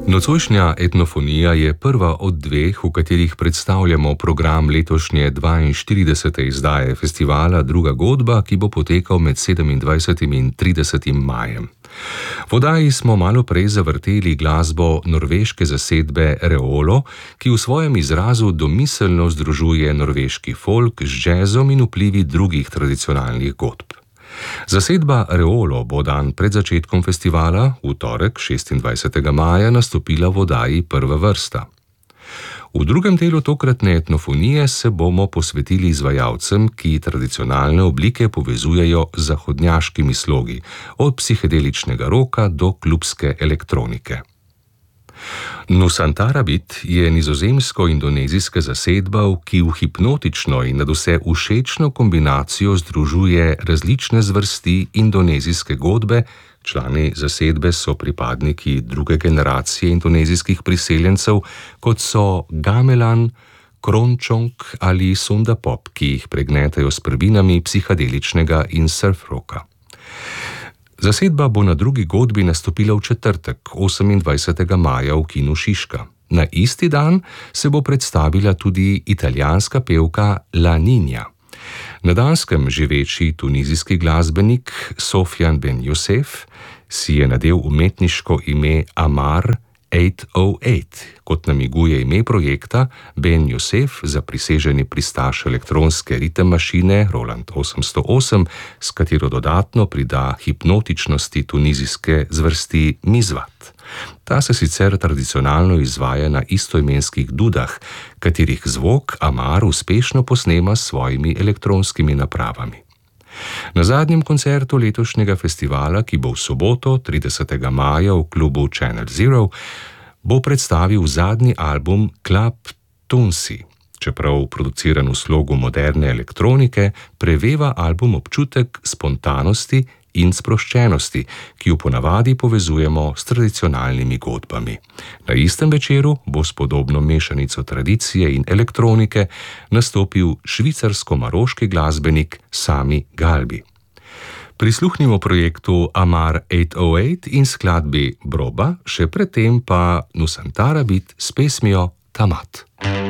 Nocojšnja etnofonija je prva od dveh, v katerih predstavljamo program letošnje 42. izdaje festivala Druga godba, ki bo potekal med 27. in 30. majem. V oddaji smo malo prej zavrteli glasbo norveške zasedbe Reolo, ki v svojem izrazu domiselno združuje norveški folk z džezom in vplivi drugih tradicionalnih godb. Zasedba Reolo bo dan pred začetkom festivala, v torek 26. maja, nastopila v oddaji Prva vrsta. V drugem delu tokratne etnofonije se bomo posvetili izvajalcem, ki tradicionalne oblike povezujejo z zahodnjaškimi slogi, od psihedeličnega roka do klubske elektronike. Nusantara Beat je nizozemsko-indonezijska zasedba, ki v hipnotično in nadvse všečno kombinacijo združuje različne zvrsti indonezijske godbe. Člani zasedbe so pripadniki druge generacije indonezijskih priseljencev, kot so gamelan, kroncong ali sunda pop, ki jih pregnetajo s prvinami psihedeličnega in surf rocka. Zasedba bo na drugi godbi nastopila v četrtek, 28. maja v kinu Šiška. Na isti dan se bo predstavila tudi italijanska pevka La Niña. Na Danskem živeči tunizijski glasbenik Sofjan Ben Youssef si je nadel umetniško ime Amar 808, kot namiguje ime projekta. Ben Youssef, zapriseženi pristaš elektronske ritem mašine Roland 808, s katero dodatno prida hipnotičnosti tunizijske zvrsti mizvat. Ta se sicer tradicionalno izvaja na istoimenskih dudah, katerih zvok Amar uspešno posnema s svojimi elektronskimi napravami. Na zadnjem koncertu letošnjega festivala, ki bo v soboto, 30. maja v klubu Channel Zero, bo predstavil zadnji album Club Tunsi. Čeprav produciran v slogu moderne elektronike, preveva album občutek spontanosti in sproščenosti, ki jo ponavadi povezujemo s tradicionalnimi godbami. Na istem večeru bo s podobno mešanico tradicije in elektronike nastopil švicarsko-maroški glasbenik Sami Galbi. Prisluhnimo projektu Amar 808 in skladbi Broba, še predtem pa Nusantara Beat s pesmijo Tamat.